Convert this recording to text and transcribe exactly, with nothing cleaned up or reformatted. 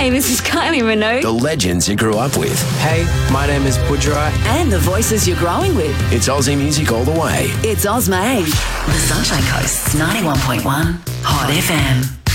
Hey, this is Kylie Minogue. The legends you grew up with. Hey, my name is Budra. And the voices you're growing with. It's Aussie music all the way. It's Ozmade. The Sunshine Coast's ninety-one point one Hot F M.